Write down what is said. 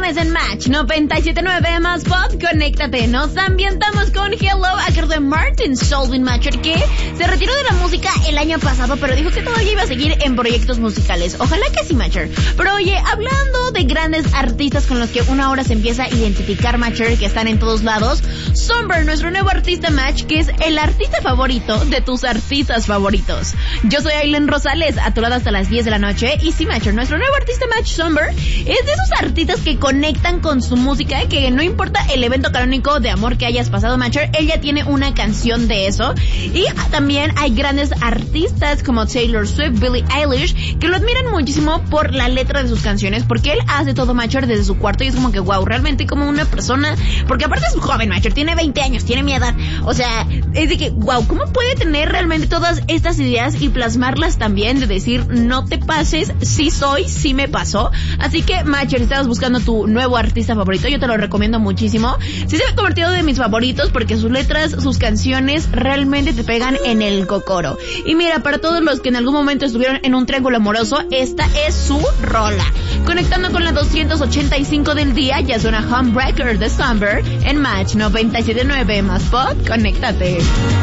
viernes en Match 97.9 más Pop, conéctate. Nos ambientamos con Hello a cargo de Martin Solveig Matcher, que se retiró de la música el año pasado, pero dijo que todavía iba a seguir en proyectos musicales. Ojalá que sí, Matcher. Pero oye, hablando de grandes artistas con los que una hora se empieza a identificar, Matcher, que están en todos lados, Somber, nuestro nuevo artista Match, que es el artista favorito de tus artistas favoritos. Yo soy Aileen Rosales, a tu lado hasta las 10 de la noche, y sí, Matcher, nuestro nuevo artista Match, Somber, es de esos artistas que conectan con su música, que no importa el evento canónico de amor que hayas pasado, Matcher, él ya tiene una canción de eso. Y también hay grandes artistas como Taylor Swift, Billie Eilish, que lo admiran muchísimo por la letra de sus canciones, porque él hace todo, Matcher, desde su cuarto, y es como que wow, realmente como una persona, porque aparte es un joven, Matcher, tiene 20 años, tiene mi edad, o sea, es de que wow, ¿cómo puede tener realmente todas estas ideas y plasmarlas también, de decir, no te pases, sí soy, sí me pasó? Así que, Matcher, si estabas buscando tu nuevo artista favorito, yo te lo recomiendo muchísimo. Sí se me ha convertido de mis favoritos porque sus letras, sus canciones realmente te pegan en el cocoro. Y mira, para todos los que en algún momento estuvieron en un triángulo amoroso, esta es su rola. Conectando con la 285 del día, ya suena Homebreaker de Somber en Match 97.9 más Pop, conéctate.